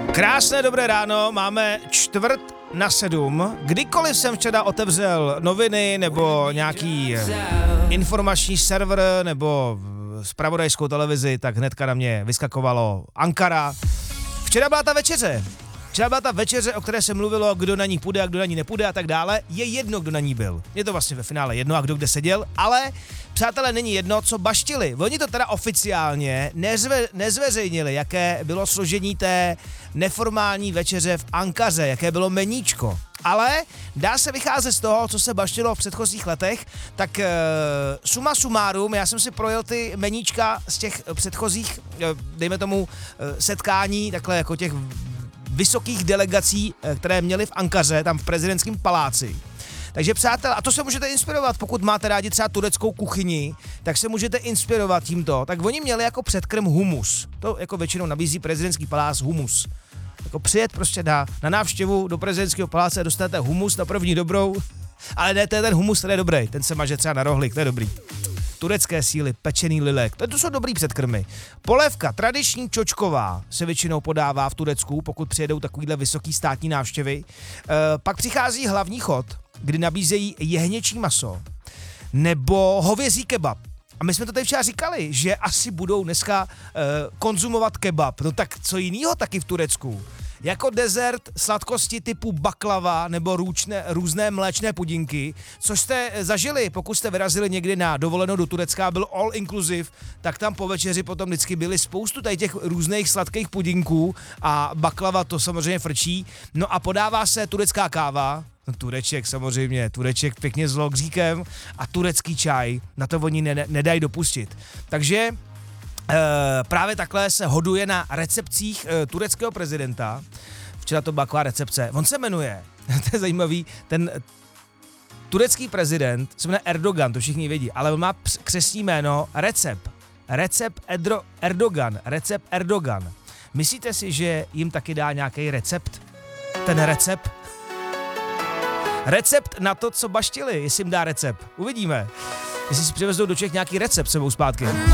Krásné dobré ráno, máme 6:45. Kdykoliv jsem včera otevřel noviny nebo nějaký informační server nebo zpravodajskou televizi, tak hnedka na mě vyskakovalo Ankara. Včera byla ta večeře, o které se mluvilo, kdo na ní půjde a kdo na ní nepůjde a tak dále. Je jedno, kdo na ní byl. Je to vlastně ve finále jedno a kdo kde seděl, ale přátelé, není jedno, co baštili. Oni to teda oficiálně nezveřejnili, jaké bylo složení té neformální večeře v Ankaře, jaké bylo meníčko. Ale dá se vycházet z toho, co se baštilo v předchozích letech, tak suma sumárum, já jsem si projel ty meníčka z těch předchozích, dejme tomu, setkání, takhle jako těch vysokých delegací, které měli v Ankaře, tam v prezidentském paláci. Takže přátelé, a to se můžete inspirovat, pokud máte rádi třeba tureckou kuchyni, tak se můžete inspirovat tímto. Tak oni měli jako předkrm humus. To jako většinou nabízí prezidentský palác humus. Jako přijet prostě na návštěvu do prezidentského paláce, dostanete humus na první dobrou, ale ne, to je ten humus, který je dobrý, ten se maže třeba na rohlík, to je dobrý. Turecké síly, pečený lilek, to jsou dobrý předkrmy. Polévka, tradiční čočková, se většinou podává v Turecku, pokud přijedou takovýhle vysoký státní návštěvy. Pak přichází hlavní chod, kdy nabízejí jehněčí maso nebo hovězí kebab. A my jsme to tady včera říkali, že asi budou dneska konzumovat kebab. No tak co jinýho taky v Turecku? Jako dezert sladkosti typu baklava nebo různé mléčné pudinky, což jste zažili, pokud jste vyrazili někdy na dovolenou do Turecka, byl all inclusive, tak tam po večeři potom vždycky byly spoustu tady těch různých sladkých pudinků a baklava to samozřejmě frčí. No a podává se turecká káva, Tureček samozřejmě, Tureček pěkně s lokříkem a turecký čaj, na to oni nedají dopustit. Takže právě takhle se hoduje na recepcích tureckého prezidenta. Včera to byla taková recepce. On se jmenuje, to je zajímavý, ten turecký prezident se jmenuje Erdogan, to všichni vědí, ale on má křestní jméno Recep Erdogan. Myslíte si, že jim taky dá nějaký recept? Ten recept? Recept na to, co baštili, jestli jim dá recept. Uvidíme. Jestli si přivezou do Čech nějaký recept sebou zpátky.